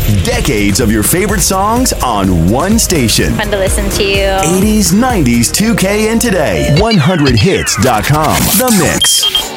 Decades of your favorite songs on one station. Fun to listen to. 80s, 90s, 2K, and today. 100hits.com. The Mix.